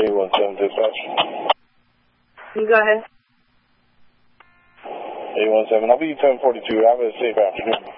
817 dispatch. You go ahead. 817, I'll be 1042. Have a safe afternoon.